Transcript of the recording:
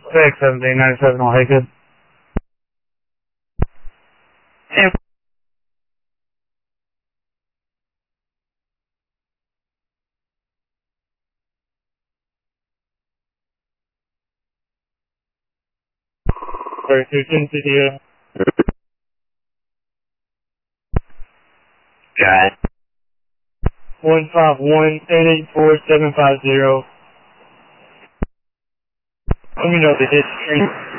Six 1797 on Haygood. And 3210 CDO. Got it. 151-884-750. Let me know the hit stream.